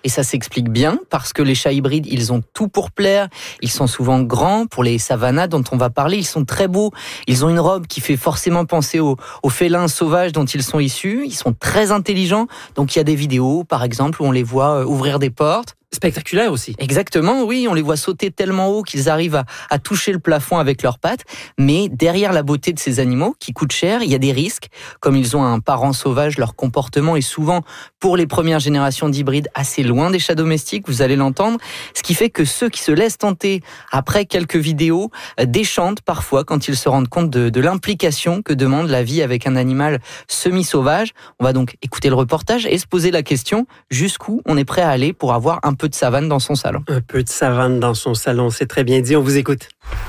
Et ça s'explique bien parce que les chats hybrides, ils ont tout pour plaire. Ils sont souvent grands. Pour les savannas dont on va parler, ils sont très beaux. Ils ont une robe qui fait forcément penser aux félins sauvages dont ils sont issus. Ils sont très intelligents. Donc il y a des vidéos, par exemple, où on les voit ouvrir des portes. Spectaculaire aussi. Exactement, oui, on les voit sauter tellement haut qu'ils arrivent à toucher le plafond avec leurs pattes. Mais derrière la beauté de ces animaux, qui coûtent cher, il y a des risques. Comme ils ont un parent sauvage, leur comportement est souvent, pour les premières générations d'hybrides, assez loin des chats domestiques, vous allez l'entendre. Ce qui fait que ceux qui se laissent tenter, après quelques vidéos, déchantent parfois quand ils se rendent compte de l'implication que demande la vie avec un animal semi-sauvage. On va donc écouter le reportage et se poser la question, jusqu'où on est prêt à aller pour avoir un peu de savane dans son salon. Un peu de savane dans son salon, c'est très bien dit. On vous écoute.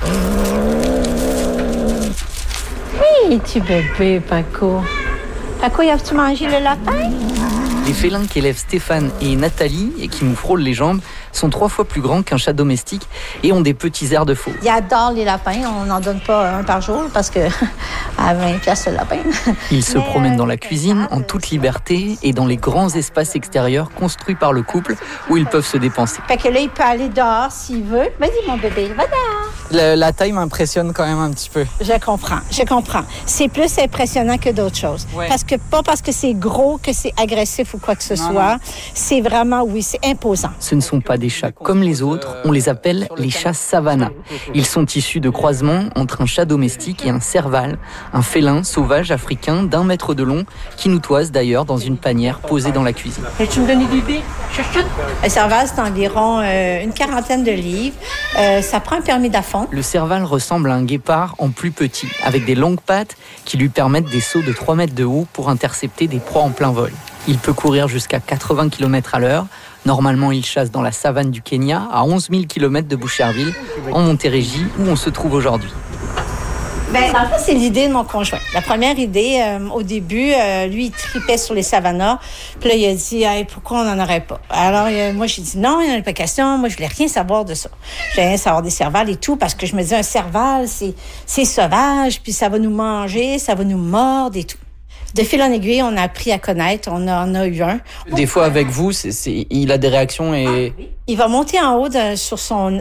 Oui, petit bébé, Paco. Paco, as-tu mangé le lapin? Les félins qu'élèvent Stéphane et Nathalie, et qui nous frôlent les jambes, sont 3 fois plus grands qu'un chat domestique et ont des petits airs de faux. Ils adorent les lapins. On n'en donne pas un par jour parce que à 20$ le lapin. Ils se promènent dans la cuisine en toute liberté et dans les grands espaces extérieurs construits par le couple où ils peuvent se dépenser. Fait que là, il peut aller dehors s'il veut. Vas-y, mon bébé, va dehors. La taille m'impressionne quand même un petit peu. Je comprends. C'est plus impressionnant que d'autres choses. Ouais. Pas parce que c'est gros que c'est agressif ou quoi que ce soit. C'est vraiment, oui, c'est imposant. Ce ne sont pas des chats comme les autres, on les appelle les chats savannah. Ils sont issus de croisements entre un chat domestique et un serval, un félin sauvage africain d'1 mètre de long qui nous toise d'ailleurs dans une panière posée dans la cuisine. Tu me donnes des bébés? Un serval, c'est environ une 40aine de livres. Ça prend un permis d'affonds. Le serval ressemble à un guépard en plus petit, avec des longues pattes qui lui permettent des sauts de 3 mètres de haut pour intercepter des proies en plein vol. Il peut courir jusqu'à 80 km/h. Normalement, il chasse dans la savane du Kenya, à 11 000 km de Boucherville, en Montérégie, où on se trouve aujourd'hui. Dans le fond, c'est l'idée de mon conjoint. La première idée, au début, lui, il tripait sur les savannas. Puis là, il a dit, hey, pourquoi on n'en aurait pas? Alors, moi, j'ai dit, non, il n'y en a pas question. Moi, je voulais rien savoir de ça. Je voulais rien savoir des servals et tout, parce que je me disais, un serval, c'est sauvage, puis ça va nous manger, ça va nous mordre et tout. De fil en aiguille, on a appris à connaître. On en a eu un. Des fois, avec vous, il a des réactions et... Il va monter en haut sur son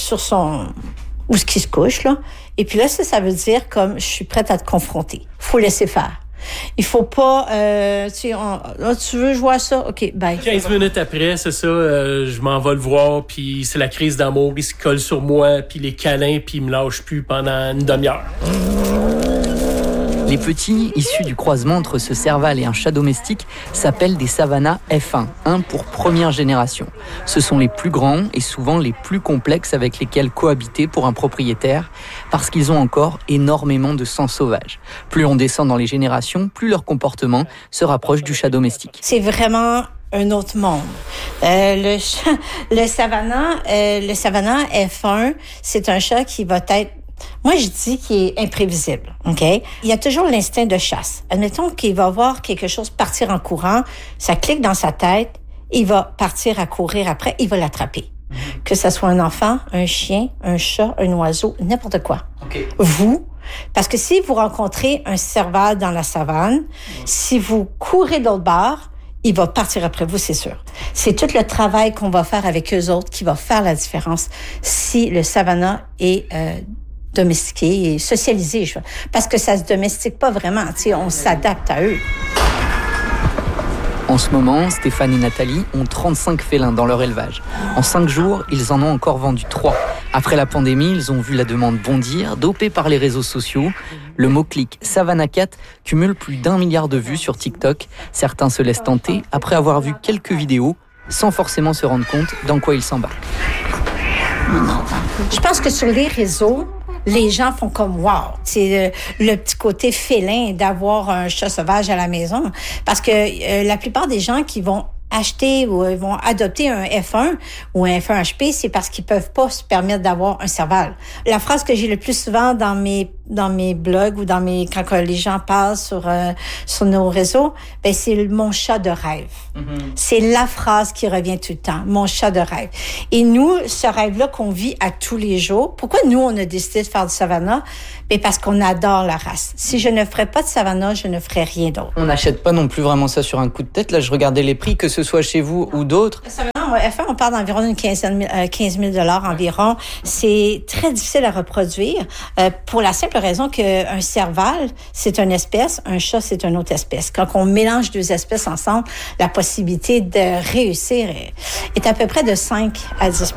où ce qui se couche, là. Et puis là, ça veut dire comme, je suis prête à te confronter. Faut laisser faire. Il faut pas, tu veux jouer à ça? OK, bye. 15 minutes après, c'est ça, je m'en vais le voir, puis c'est la crise d'amour. Il se colle sur moi, puis les câlins, puis il me lâche plus pendant une demi-heure. Les petits, issus du croisement entre ce serval et un chat domestique, s'appellent des savannas F1, 1 pour première génération. Ce sont les plus grands et souvent les plus complexes avec lesquels cohabiter pour un propriétaire, parce qu'ils ont encore énormément de sang sauvage. Plus on descend dans les générations, plus leur comportement se rapproche du chat domestique. C'est vraiment un autre monde. Le savannah F1, c'est un chat qui va être, moi, je dis qu'il est imprévisible, OK? Il y a toujours l'instinct de chasse. Admettons qu'il va voir quelque chose partir en courant, ça clique dans sa tête, il va partir à courir après, il va l'attraper. Que ça soit un enfant, un chien, un chat, un oiseau, n'importe quoi. Okay. Vous, parce que si vous rencontrez un serval dans la savane, si vous courez de l'autre bord, il va partir après vous, c'est sûr. C'est tout le travail qu'on va faire avec eux autres qui va faire la différence si le savannah est domestiqué et socialisé. Parce que ça se domestique pas vraiment. On s'adapte à eux. En ce moment, Stéphane et Nathalie ont 35 félins dans leur élevage. En 5 jours, ils en ont encore vendu 3. Après la pandémie, ils ont vu la demande bondir, dopée par les réseaux sociaux. Le mot-clic Savannah Cat cumule plus d'1 milliard de vues sur TikTok. Certains se laissent tenter après avoir vu quelques vidéos, sans forcément se rendre compte dans quoi ils s'embarquent. Je pense que sur les réseaux, les gens font comme « wow ». C'est le petit côté félin d'avoir un chat sauvage à la maison. Parce que la plupart des gens qui vont acheter ou vont adopter un F1 ou un F1 HP, c'est parce qu'ils peuvent pas se permettre d'avoir un serval. La phrase que j'ai le plus souvent dans mes blogs ou quand les gens parlent sur nos réseaux, c'est mon chat de rêve. Mm-hmm. C'est la phrase qui revient tout le temps, mon chat de rêve. Et nous, ce rêve-là qu'on vit à tous les jours, pourquoi nous, on a décidé de faire du savannah? Parce qu'on adore la race. Si je ne ferais pas de savannah, je ne ferais rien d'autre. On n'achète pas non plus vraiment ça sur un coup de tête. Là, je regardais les prix, que ce soit chez vous ou d'autres. Le savannah, F1, on parle d'environ une 15 000 environ. C'est très difficile à reproduire pour la simple raison qu'un serval, c'est une espèce, un chat, c'est une autre espèce. Quand on mélange deux espèces ensemble, la possibilité de réussir est à peu près de 5 à 10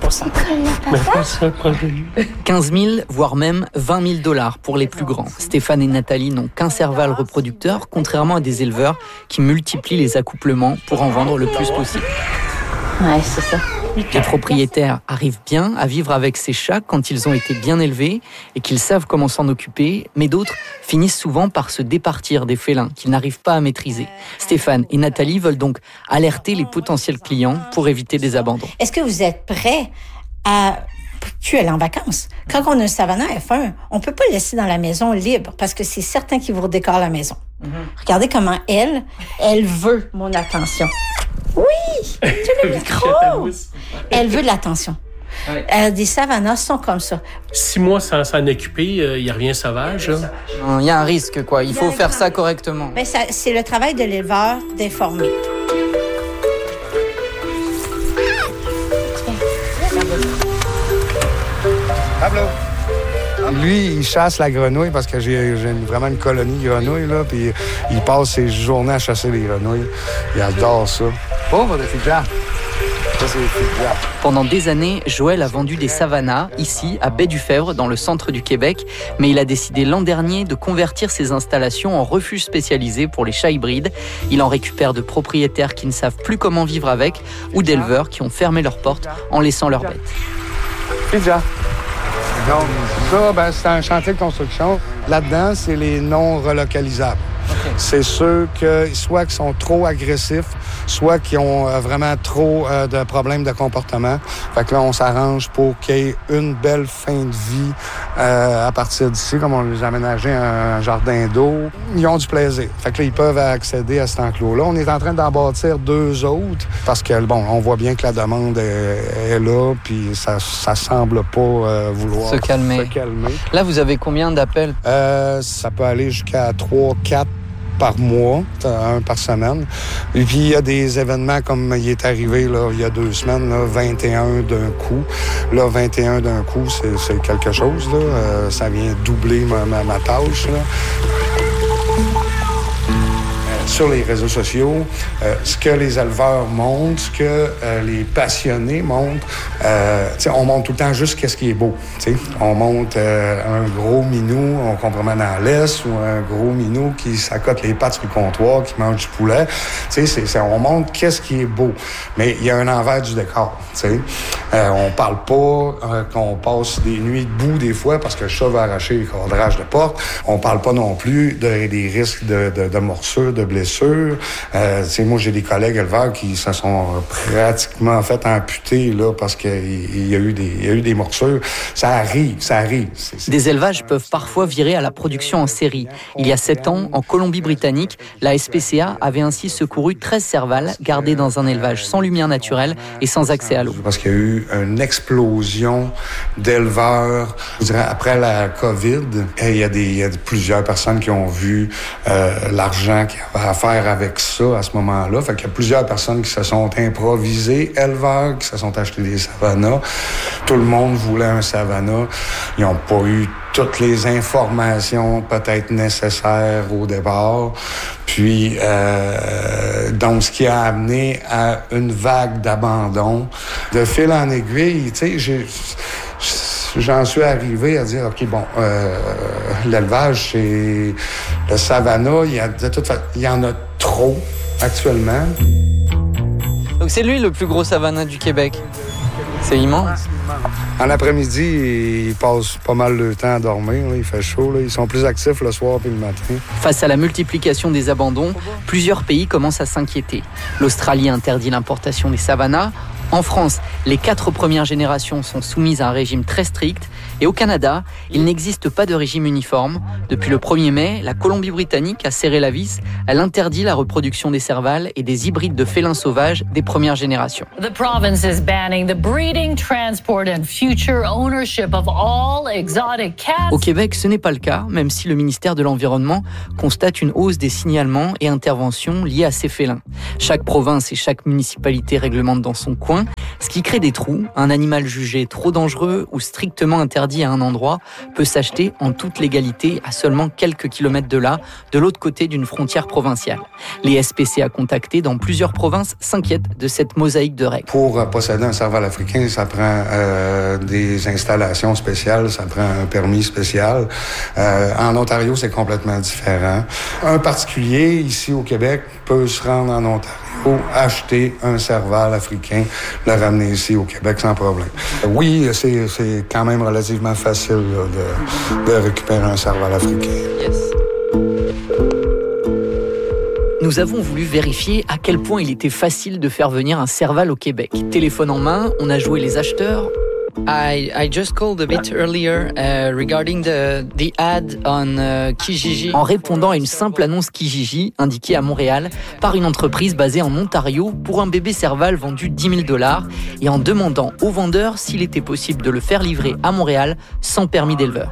15 000, voire même 20 000 $ pour les plus grands. Stéphane et Nathalie n'ont qu'un serval reproducteur, contrairement à des éleveurs qui multiplient les accouplements pour en vendre le plus possible. Ouais, c'est ça. Les propriétaires arrivent bien à vivre avec ces chats quand ils ont été bien élevés et qu'ils savent comment s'en occuper, mais d'autres finissent souvent par se départir des félins qu'ils n'arrivent pas à maîtriser. Stéphane et Nathalie veulent donc alerter les potentiels clients pour éviter des abandons. Est-ce que vous êtes prêts à plus aller en vacances? Quand on a un Savannah F1, on peut pas le laisser dans la maison libre parce que c'est certain qu'il vous redécore la maison. Regardez comment elle veut mon attention. Oui! Tu as le micro! Elle veut de l'attention. Des Savannahs sont comme ça. 6 mois sans s'en occuper, il revient sauvage. Il y a un risque, quoi. Il faut faire ça correctement. Mais c'est le travail de l'éleveur d'informer. Pablo. Lui, il chasse la grenouille parce que j'ai vraiment une colonie de grenouilles, là, puis il passe ses journées à chasser les grenouilles. Il adore ça. Pauvre de Fidja. Ça, c'est Fidja. Pendant des années, Joël a vendu des Savannahs, ici, à Baie-du-Fèvre, dans le centre du Québec, mais il a décidé l'an dernier de convertir ses installations en refuge spécialisé pour les chats hybrides. Il en récupère de propriétaires qui ne savent plus comment vivre avec ou d'éleveurs qui ont fermé leurs portes en laissant leurs bêtes. Fidja. Donc, ça, c'est un chantier de construction. Là-dedans, c'est les non relocalisables. Okay. C'est ceux soit qui sont trop agressifs, soit qui ont vraiment trop de problèmes de comportement. Fait que là, on s'arrange pour qu'il y ait une belle fin de vie à partir d'ici, comme on les a aménagé un jardin d'eau. Ils ont du plaisir. Fait que là, ils peuvent accéder à cet enclos-là. On est en train d'en bâtir 2 autres parce que, bon, on voit bien que la demande est là, puis ça semble pas vouloir se calmer. Là, vous avez combien d'appels? Ça peut aller jusqu'à 3-4 par mois, 1 par semaine. Et puis, il y a des événements comme il est arrivé là, il y a 2 semaines, là, 21 d'un coup. Là, 21 d'un coup, c'est quelque chose. Là. Ça vient doubler ma tâche. Là. Sur les réseaux sociaux, ce que les éleveurs montrent, ce que les passionnés montrent, on montre tout le temps juste qu'est-ce qui est beau. T'sais. On montre un gros minou, on promène dans l'Est, ou un gros minou qui s'accote les pattes sur le comptoir, qui mange du poulet. On montre qu'est-ce qui est beau. Mais il y a un envers du décor. On parle pas qu'on passe des nuits debout des fois parce que le chat va arracher les cadrages de porte. On parle pas non plus des risques de morsures, de blessures. Moi, j'ai des collègues éleveurs qui se sont pratiquement fait amputer là, parce qu'il y a eu des morsures. Ça arrive. Des élevages peuvent parfois virer à la production en série. Il y a 7 ans, en Colombie-Britannique, la SPCA avait ainsi secouru 13 servals gardés dans un élevage sans lumière naturelle et sans accès à l'eau. Parce qu'il y a eu une explosion d'éleveurs. Je dirais, après la COVID, il y a plusieurs personnes qui ont vu l'argent qu'il y avait à faire avec ça à ce moment-là. Fait qu'il y a plusieurs personnes qui se sont improvisées, éleveurs qui se sont achetés des Savannahs. Tout le monde voulait un Savannah. Ils n'ont pas eu toutes les informations peut-être nécessaires au départ. Puis, donc, ce qui a amené à une vague d'abandon. De fil en aiguille, tu sais, j'en suis arrivé à dire, OK, bon, l'élevage, c'est le Savannah, il y en a trop actuellement. Donc c'est lui le plus gros Savannah du Québec. C'est immense. En après-midi, ils passent pas mal de temps à dormir. Là. Il fait chaud. Là. Ils sont plus actifs le soir puis le matin. Face à la multiplication des abandons, plusieurs pays commencent à s'inquiéter. L'Australie interdit l'importation des Savannahs. En France, les 4 premières générations sont soumises à un régime très strict. Et au Canada, il n'existe pas de régime uniforme. Depuis le 1er mai, la Colombie-Britannique a serré la vis. Elle interdit la reproduction des servals et des hybrides de félins sauvages des premières générations. The province is banning the breeding, transport and future ownership of all exotic cats. Au Québec, ce n'est pas le cas, même si le ministère de l'Environnement constate une hausse des signalements et interventions liées à ces félins. Chaque province et chaque municipalité réglemente dans son coin. Ce qui crée des trous, un animal jugé trop dangereux ou strictement interdit à un endroit peut s'acheter en toute légalité à seulement quelques kilomètres de là, de l'autre côté d'une frontière provinciale. Les SPCA contactés dans plusieurs provinces s'inquiètent de cette mosaïque de règles. Pour posséder un serval africain, ça prend des installations spéciales, ça prend un permis spécial. En Ontario, c'est complètement différent. Un particulier, ici au Québec, peut se rendre en Ontario, acheter un serval africain, le ramener ici au Québec sans problème. Oui, c'est quand même relativement facile là, de récupérer un serval africain. Yes. Nous avons voulu vérifier à quel point il était facile de faire venir un serval au Québec. Téléphone en main, on a joué les acheteurs. I just called a bit earlier regarding the ad on Kijiji. En répondant à une simple annonce Kijiji indiquée à Montréal par une entreprise basée en Ontario pour un bébé serval vendu $10,000 et en demandant au vendeur s'il était possible de le faire livrer à Montréal sans permis d'éleveur.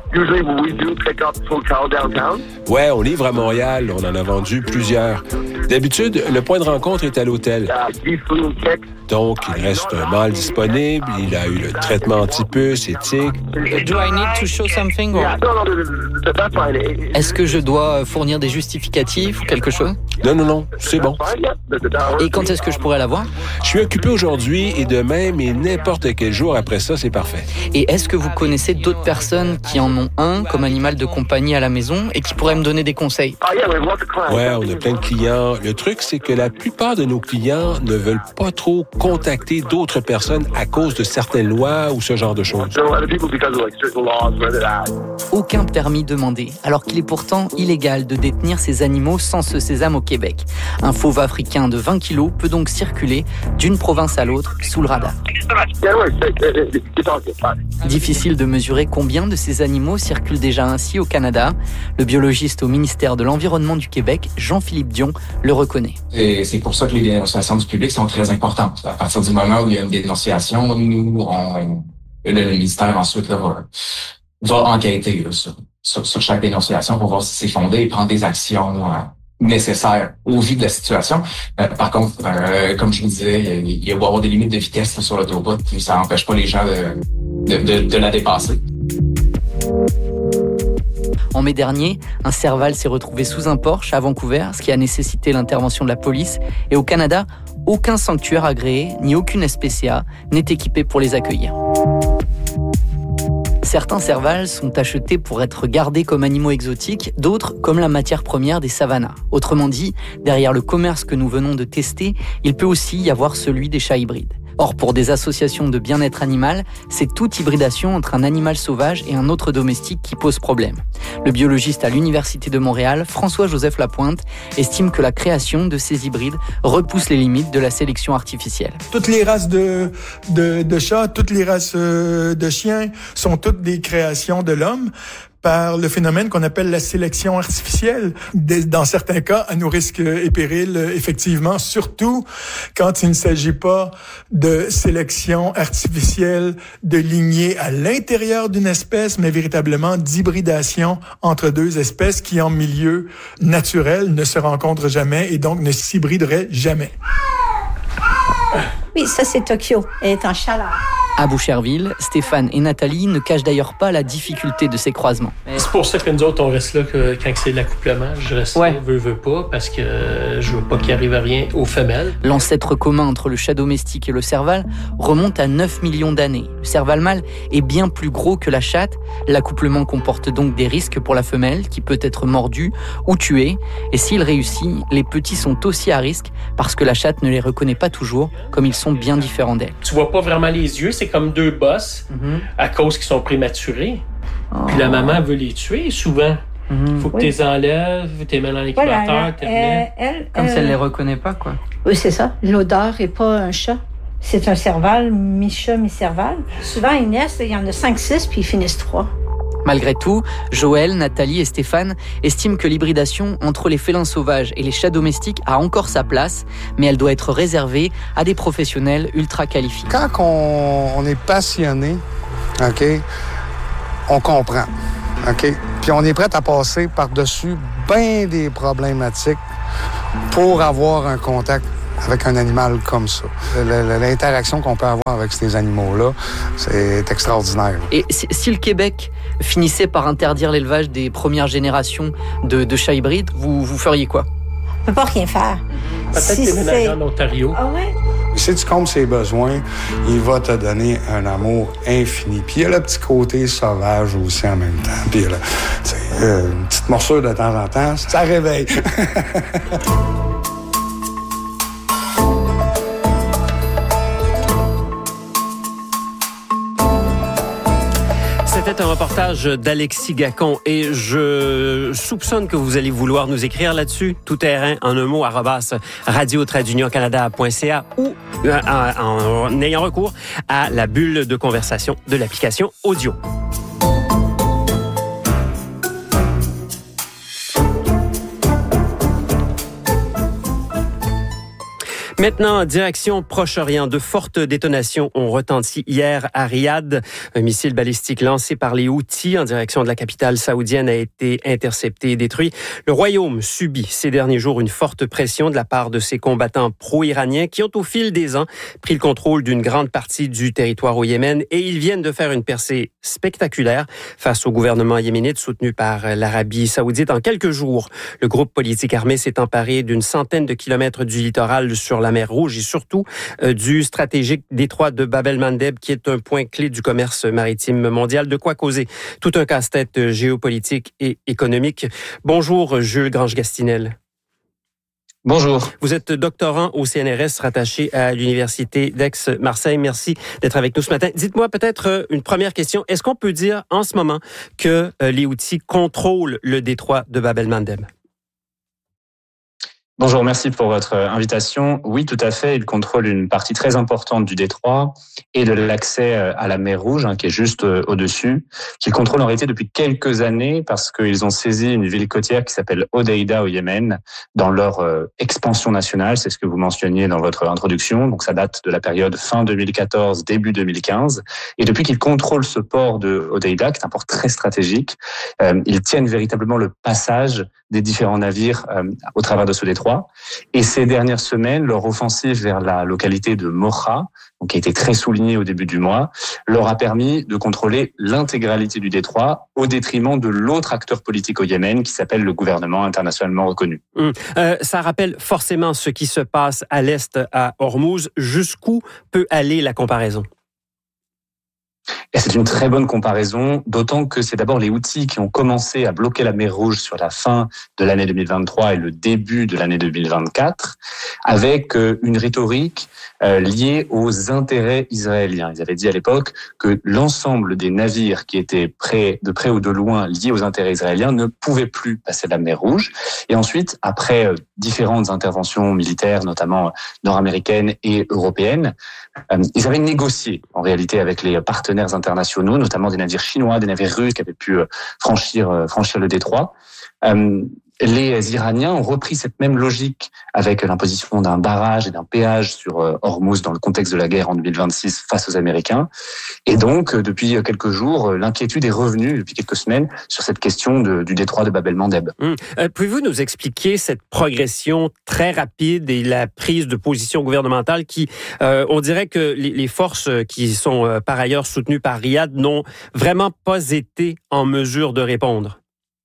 Ouais, on livre à Montréal. On en a vendu plusieurs. D'habitude, le point de rencontre est à l'hôtel. Donc, il reste un mâle disponible. Il a eu le traitement anti-puce, éthique. Do I need to show something or... Est-ce que je dois fournir des justificatifs ou quelque chose? Non, c'est bon. Et quand est-ce que je pourrais l'avoir? Je suis occupé aujourd'hui et demain, mais n'importe quel jour après ça, c'est parfait. Et est-ce que vous connaissez d'autres personnes qui en ont un comme animal de compagnie à la maison et qui pourraient me donner des conseils? Ouais, on a plein de clients. Le truc, c'est que la plupart de nos clients ne veulent pas trop contacter d'autres personnes à cause de certaines lois ou ce genre de choses. Aucun permis demandé, alors qu'il est pourtant illégal de détenir ces animaux sans ce sésame au Québec. Un fauve africain de 20 kilos peut donc circuler d'une province à l'autre sous le radar. Difficile de mesurer combien de ces animaux circulent déjà ainsi au Canada. Le biologiste au ministère de l'Environnement du Québec, Jean-Philippe Dion, le reconnaît. Et c'est pour ça que les dénonciations du public sont très importantes. À partir du moment où il y a une dénonciation, le ministère ensuite là, va enquêter là, sur chaque dénonciation pour voir si c'est fondé et prendre des actions nécessaires au vu de la situation. Par contre, comme je vous disais, il va y avoir des limites de vitesse là, sur l'autoroute, puis ça n'empêche pas les gens de la dépasser. En mai dernier, un serval s'est retrouvé sous un porche à Vancouver, ce qui a nécessité l'intervention de la police. Et au Canada, aucun sanctuaire agréé, ni aucune SPCA n'est équipé pour les accueillir. Certains servals sont achetés pour être gardés comme animaux exotiques, d'autres comme la matière première des savannas. Autrement dit, derrière le commerce que nous venons de tester, il peut aussi y avoir celui des chats hybrides. Or, pour des associations de bien-être animal, c'est toute hybridation entre un animal sauvage et un autre domestique qui pose problème. Le biologiste à l'Université de Montréal, François-Joseph Lapointe, estime que la création de ces hybrides repousse les limites de la sélection artificielle. Toutes les races de chats, toutes les races de chiens sont toutes des créations de l'homme par le phénomène qu'on appelle la sélection artificielle. Dans certains cas, à nos risques et périls, effectivement, surtout quand il ne s'agit pas de sélection artificielle de lignée à l'intérieur d'une espèce, mais véritablement d'hybridation entre deux espèces qui, en milieu naturel, ne se rencontrent jamais et donc ne s'hybrideraient jamais. Oui, ça, c'est Tokyo. Elle est en chaleur. À Boucherville, Stéphane et Nathalie ne cachent d'ailleurs pas la difficulté de ces croisements. C'est pour ça que nous autres, on reste là quand c'est l'accouplement. Je reste là, veux pas, parce que je veux pas qu'il arrive à rien aux femelles. L'ancêtre commun entre le chat domestique et le serval remonte à 9 millions d'années. Le serval mâle est bien plus gros que la chatte. L'accouplement comporte donc des risques pour la femelle, qui peut être mordue ou tuée. Et s'il réussit, les petits sont aussi à risque, parce que la chatte ne les reconnaît pas toujours, comme ils sont bien différents d'elle. Tu vois pas vraiment les yeux, c'est comme deux bosses à cause qu'ils sont prématurés. Puis la maman veut les tuer souvent. Il faut que tu les enlèves, tu les mets dans l'incubateur, comme si elle les reconnaît pas, quoi. Oui, c'est ça. L'odeur est pas un chat. C'est un serval, mi-chat, mi-serval. Souvent, ils naissent, il y en a 5-6, puis ils finissent 3. Malgré tout, Joël, Nathalie et Stéphane estiment que l'hybridation entre les félins sauvages et les chats domestiques a encore sa place, mais elle doit être réservée à des professionnels ultra qualifiés. Quand on est passionné, OK, on comprend, OK, puis on est prêt à passer par-dessus bien des problématiques pour avoir un contact avec un animal comme ça. L'interaction qu'on peut avoir avec ces animaux-là, c'est extraordinaire. Et si le Québec finissait par interdire l'élevage des premières générations de chats hybrides, vous feriez quoi? On peut pas rien faire. Peut-être déménager en Ontario. Ah ouais? Si tu combles ses besoins, il va te donner un amour infini. Puis il y a le petit côté sauvage aussi en même temps. Puis il y a une petite morsure de temps en temps, ça réveille. C'était un reportage d'Alexis Gacon et je soupçonne que vous allez vouloir nous écrire là-dessus, tout terrain en un mot, @radio-canada.ca ou en ayant recours à la bulle de conversation de l'application audio. Maintenant, direction Proche-Orient. De fortes détonations ont retenti hier à Riyad. Un missile balistique lancé par les Houthis en direction de la capitale saoudienne a été intercepté et détruit. Le Royaume subit ces derniers jours une forte pression de la part de ses combattants pro-iraniens qui ont au fil des ans pris le contrôle d'une grande partie du territoire au Yémen et ils viennent de faire une percée spectaculaire face au gouvernement yéménite soutenu par l'Arabie saoudite. En quelques jours, le groupe politique armé s'est emparé d'une centaine de kilomètres du littoral sur la mer Rouge et surtout du stratégique détroit de Bab el-Mandeb qui est un point clé du commerce maritime mondial. De quoi causer tout un casse-tête géopolitique et économique. Bonjour Jules Grange-Gastinel. Bonjour. Vous êtes doctorant au CNRS rattaché à l'Université d'Aix-Marseille. Merci d'être avec nous ce matin. Dites-moi peut-être une première question. Est-ce qu'on peut dire en ce moment que les Houthis contrôlent le détroit de Bab el-Mandeb? Bonjour, merci pour votre invitation. Oui, tout à fait, ils contrôlent une partie très importante du détroit et de l'accès à la mer Rouge, qui est juste au-dessus, qu'ils contrôlent en réalité depuis quelques années parce qu'ils ont saisi une ville côtière qui s'appelle Hodeïda au Yémen dans leur expansion nationale, c'est ce que vous mentionniez dans votre introduction, donc ça date de la période fin 2014, début 2015, et depuis qu'ils contrôlent ce port de Hodeïda, qui est un port très stratégique, ils tiennent véritablement le passage des différents navires au travers de ce détroit. Et ces dernières semaines, leur offensive vers la localité de Mocha, donc qui a été très soulignée au début du mois, leur a permis de contrôler l'intégralité du détroit au détriment de l'autre acteur politique au Yémen qui s'appelle le gouvernement internationalement reconnu. Ça rappelle forcément ce qui se passe à l'est à Hormuz. Jusqu'où peut aller la comparaison? Et c'est une très bonne comparaison, d'autant que c'est d'abord les Houthis qui ont commencé à bloquer la mer Rouge sur la fin de l'année 2023 et le début de l'année 2024, avec une rhétorique liée aux intérêts israéliens. Ils avaient dit à l'époque que l'ensemble des navires qui étaient de près ou de loin liés aux intérêts israéliens ne pouvaient plus passer la mer Rouge. Et ensuite, après différentes interventions militaires, notamment nord-américaines et européennes, ils avaient négocié en réalité avec les partenaires internationaux, notamment des navires chinois, des navires russes qui avaient pu franchir le détroit. Les Iraniens ont repris cette même logique avec l'imposition d'un barrage et d'un péage sur Hormuz dans le contexte de la guerre en 2026 face aux Américains. Et donc, depuis quelques jours, l'inquiétude est revenue, depuis quelques semaines, sur cette question du détroit de Bab el-Mandeb. Pouvez-vous nous expliquer cette progression très rapide et la prise de position gouvernementale qui, on dirait que les forces qui sont par ailleurs soutenues par Riyad n'ont vraiment pas été en mesure de répondre?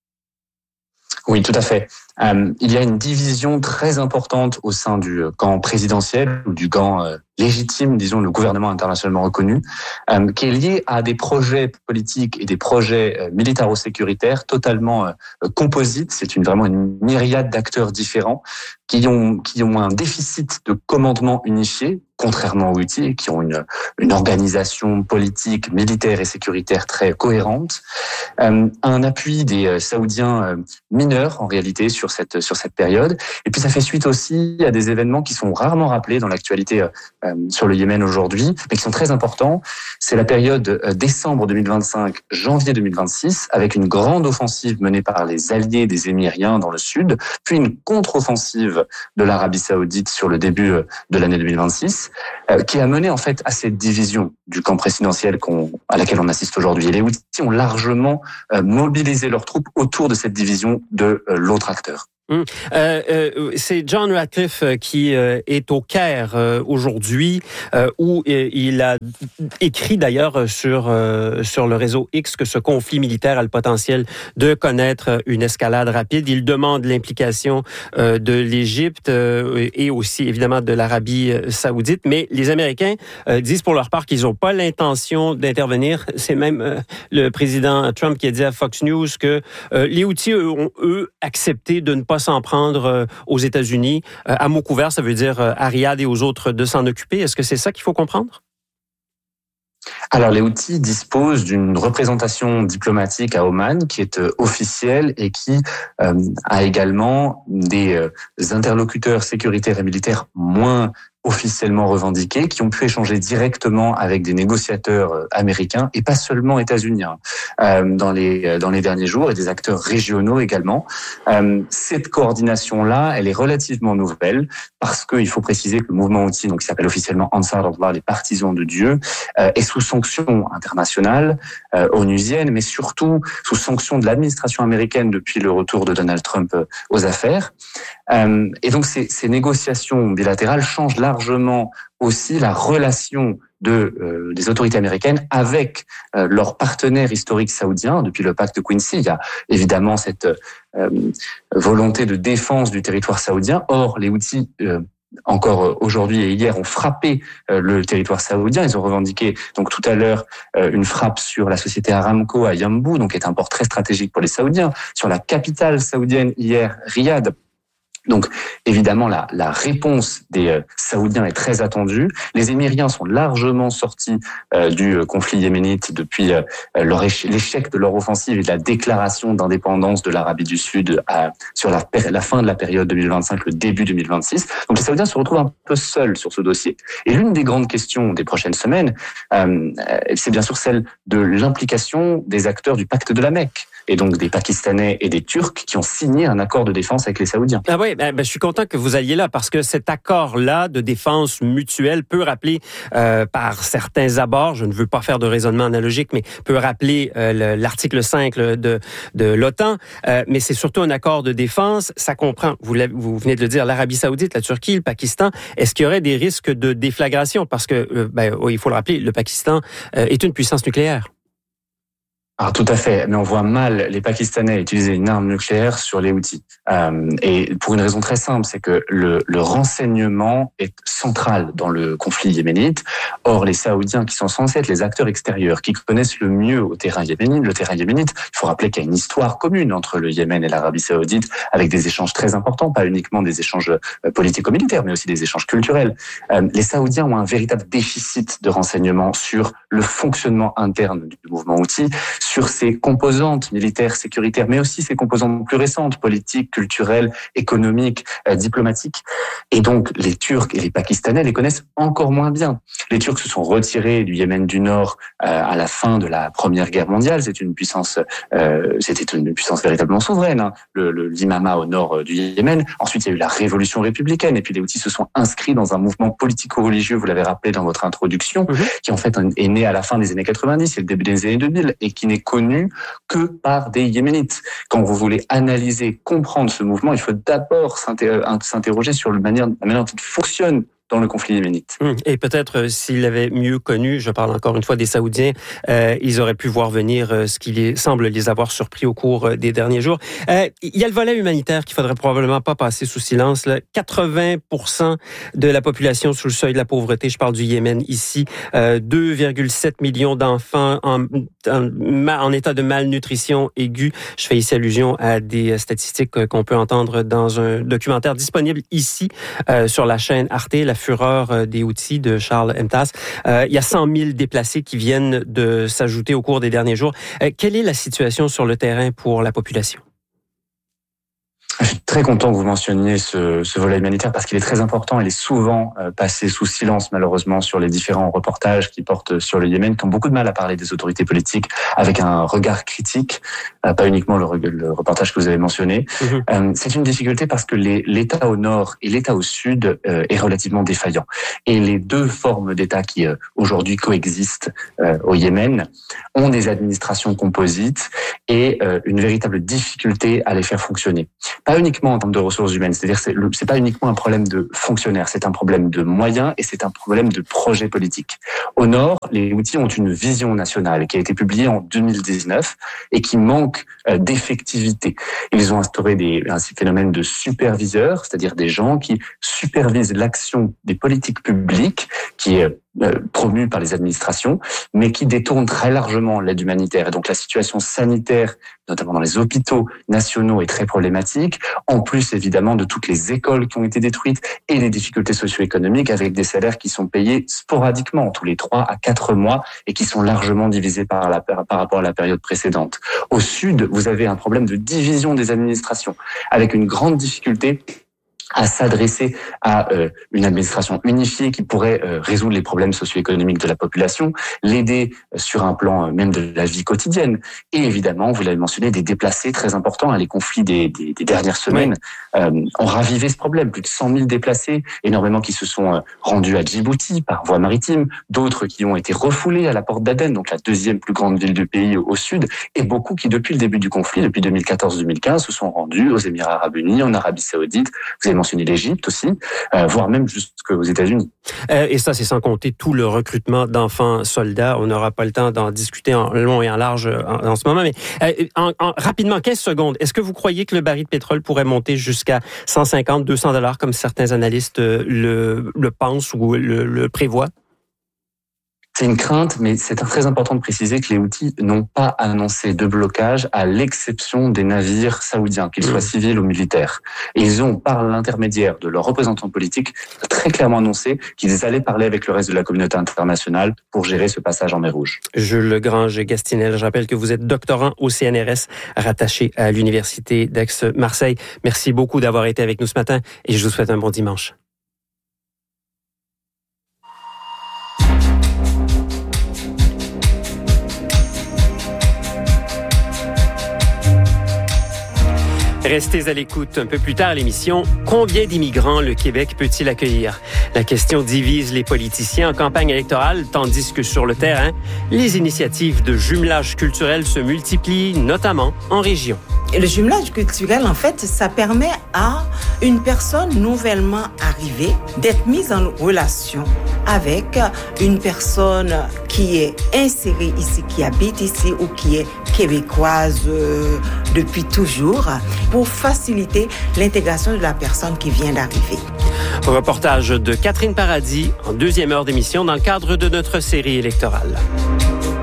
Oui, tout à fait. Il y a une division très importante au sein du camp présidentiel ou du camp légitime, disons, le gouvernement internationalement reconnu, qui est lié à des projets politiques et des projets militaro-sécuritaires totalement composites. C'est vraiment une myriade d'acteurs différents qui ont un déficit de commandement unifié, contrairement aux Houthis, qui ont une organisation politique, militaire et sécuritaire très cohérente, un appui des Saoudiens mineurs en réalité sur cette période. Et puis ça fait suite aussi à des événements qui sont rarement rappelés dans l'actualité sur le Yémen aujourd'hui, mais qui sont très importants. C'est la période décembre 2025, janvier 2026, avec une grande offensive menée par les alliés des Émiriens dans le sud, puis une contre-offensive de l'Arabie saoudite sur le début de l'année 2026, qui a mené en fait à cette division du camp présidentiel à laquelle on assiste aujourd'hui. Et les Houthis ont largement mobilisé leurs troupes autour de cette division de l'autre acteur. C'est John Ratcliffe qui est au Caire aujourd'hui, où il a écrit d'ailleurs sur le réseau X que ce conflit militaire a le potentiel de connaître une escalade rapide. Il demande l'implication de l'Égypte et aussi évidemment de l'Arabie saoudite, mais les Américains disent pour leur part qu'ils n'ont pas l'intention d'intervenir. C'est même le président Trump qui a dit à Fox News que les Houthis ont, eux, accepté de ne pas s'en prendre aux États-Unis. À mot couvert, ça veut dire à Riyad et aux autres de s'en occuper. Est-ce que c'est ça qu'il faut comprendre? Alors, les Houthis disposent d'une représentation diplomatique à Oman qui est officielle et qui a également des interlocuteurs sécuritaires et militaires moins officiellement revendiqués, qui ont pu échanger directement avec des négociateurs américains et pas seulement états-uniens dans les derniers jours, et des acteurs régionaux également. Cette coordination-là, elle est relativement nouvelle parce qu'il faut préciser que le mouvement Houthi, donc qui s'appelle officiellement Ansar Allah, les partisans de Dieu, est sous sanction internationale, onusienne, mais surtout sous sanction de l'administration américaine depuis le retour de Donald Trump aux affaires. Et donc ces négociations bilatérales changent largement aussi la relation des autorités américaines avec leurs partenaires historiques saoudiens. Depuis le pacte de Quincy, il y a évidemment cette volonté de défense du territoire saoudien. Or, les Houthis encore aujourd'hui et hier ont frappé le territoire saoudien. Ils ont revendiqué donc tout à l'heure une frappe sur la société Aramco à Yanbu, donc qui est un port très stratégique pour les Saoudiens, sur la capitale saoudienne hier, Riyad. Donc, évidemment, la réponse des Saoudiens est très attendue. Les Émiriens sont largement sortis du conflit yéménite depuis l'échec de leur offensive et de la déclaration d'indépendance de l'Arabie du Sud sur la fin de la période 2025, le début 2026. Donc, les Saoudiens se retrouvent un peu seuls sur ce dossier. Et l'une des grandes questions des prochaines semaines, c'est bien sûr celle de l'implication des acteurs du pacte de la Mecque, et donc des Pakistanais et des Turcs qui ont signé un accord de défense avec les Saoudiens. Ah oui, je suis content que vous alliez là, parce que cet accord-là de défense mutuelle peut rappeler par certains abords, je ne veux pas faire de raisonnement analogique, mais peut rappeler l'article 5 de l'OTAN, mais c'est surtout un accord de défense. Ça comprend, vous venez de le dire, l'Arabie saoudite, la Turquie, le Pakistan. Est-ce qu'il y aurait des risques de déflagration? Parce que, il faut le rappeler, le Pakistan est une puissance nucléaire. Alors, tout à fait, mais on voit mal les Pakistanais utiliser une arme nucléaire sur les Houthis. Et pour une raison très simple, c'est que le renseignement est central dans le conflit yéménite. Or, les Saoudiens, qui sont censés être les acteurs extérieurs, qui connaissent le mieux le terrain yéménite, il faut rappeler qu'il y a une histoire commune entre le Yémen et l'Arabie saoudite, avec des échanges très importants, pas uniquement des échanges politico-militaires, mais aussi des échanges culturels. Les Saoudiens ont un véritable déficit de renseignement sur le fonctionnement interne du mouvement Houthi, sur ses composantes militaires, sécuritaires, mais aussi ses composantes plus récentes, politiques, culturelles, économiques, diplomatiques. Et donc, les Turcs et les Pakistanais les connaissent encore moins bien. Les Turcs se sont retirés du Yémen du Nord à la fin de la Première Guerre mondiale. C'était une puissance véritablement souveraine, hein, l'imama au nord du Yémen. Ensuite, il y a eu la révolution républicaine, et puis les Houthis se sont inscrits dans un mouvement politico-religieux, vous l'avez rappelé dans votre introduction, qui en fait est né à la fin des années 90 et le début des années 2000, et qui n'est connu que par des Yéménites. Quand vous voulez analyser, comprendre ce mouvement, il faut d'abord s'interroger sur la manière dont il fonctionne dans le conflit yéménite. Et peut-être s'ils l'avaient mieux connu, je parle encore une fois des Saoudiens, ils auraient pu voir venir ce qui semble les avoir surpris au cours des derniers jours. Il y a le volet humanitaire qu'il faudrait probablement pas passer sous silence. Là. 80% de la population sous le seuil de la pauvreté, je parle du Yémen ici, 2,7 millions d'enfants en état de malnutrition aiguë. Je fais ici allusion à des statistiques qu'on peut entendre dans un documentaire disponible ici sur la chaîne Arte, La fureur des Houthis de Charles Emtas. Il y a 100 000 déplacés qui viennent de s'ajouter au cours des derniers jours. Quelle est la situation sur le terrain pour la population? Je suis très content que vous mentionniez ce volet humanitaire parce qu'il est très important. Il est souvent passé sous silence, malheureusement, sur les différents reportages qui portent sur le Yémen, qui ont beaucoup de mal à parler des autorités politiques avec un regard critique, pas uniquement le reportage que vous avez mentionné. C'est une difficulté parce que l'État au nord et l'État au sud est relativement défaillant. Et les deux formes d'État qui aujourd'hui coexistent au Yémen ont des administrations composites et une véritable difficulté à les faire fonctionner. pas uniquement en termes de ressources humaines, c'est-à-dire c'est pas uniquement un problème de fonctionnaires, c'est un problème de moyens et c'est un problème de projet politique. Au Nord, les Houthis ont une vision nationale qui a été publiée en 2019 et qui manque d'effectivité. Ils ont instauré un phénomène de superviseurs, c'est-à-dire des gens qui supervisent l'action des politiques publiques qui est promue par les administrations, mais qui détournent très largement l'aide humanitaire. Et donc la situation sanitaire, notamment dans les hôpitaux nationaux, est très problématique. En plus, évidemment, de toutes les écoles qui ont été détruites et les difficultés socio-économiques avec des salaires qui sont payés sporadiquement, tous les 3 à 4 mois, et qui sont largement divisés par rapport à la période précédente. Au sud, vous avez un problème de division des administrations, avec une grande difficulté à s'adresser à une administration unifiée qui pourrait résoudre les problèmes socio-économiques de la population, l'aider sur un plan même de la vie quotidienne. Et évidemment, vous l'avez mentionné, des déplacés très importants. Les conflits des dernières semaines ont ravivé ce problème. Plus de 100 000 déplacés, énormément qui se sont rendus à Djibouti par voie maritime, d'autres qui ont été refoulés à la porte d'Aden, donc la deuxième plus grande ville du pays au sud, et beaucoup qui, depuis le début du conflit, depuis 2014-2015, se sont rendus aux Émirats Arabes Unis, en Arabie Saoudite. Vous avez mentionné l'Égypte aussi, voire même jusqu'aux États-Unis. Et ça, c'est sans compter tout le recrutement d'enfants soldats. On n'aura pas le temps d'en discuter en long et en large en ce moment. Mais rapidement, 15 secondes, est-ce que vous croyez que le baril de pétrole pourrait monter jusqu'à 150, 200 $ comme certains analystes le pensent ou le prévoient? C'est une crainte, mais c'est très important de préciser que les Houthis n'ont pas annoncé de blocage à l'exception des navires saoudiens, qu'ils soient civils ou militaires. Et ils ont, par l'intermédiaire de leurs représentants politiques, très clairement annoncé qu'ils allaient parler avec le reste de la communauté internationale pour gérer ce passage en mer Rouge. Jules Legrange-Gastinel, je rappelle que vous êtes doctorant au CNRS, rattaché à l'Université d'Aix-Marseille. Merci beaucoup d'avoir été avec nous ce matin et je vous souhaite un bon dimanche. Restez à l'écoute. Un peu plus tard à l'émission, combien d'immigrants le Québec peut-il accueillir? La question divise les politiciens en campagne électorale, tandis que sur le terrain, les initiatives de jumelage culturel se multiplient, notamment en région. Et le jumelage culturel, en fait, ça permet à une personne nouvellement arrivée d'être mise en relation avec une personne qui est insérée ici, qui habite ici ou qui est québécoise depuis toujours, pour faciliter l'intégration de la personne qui vient d'arriver. Reportage de Catherine Paradis en deuxième heure d'émission dans le cadre de notre série électorale.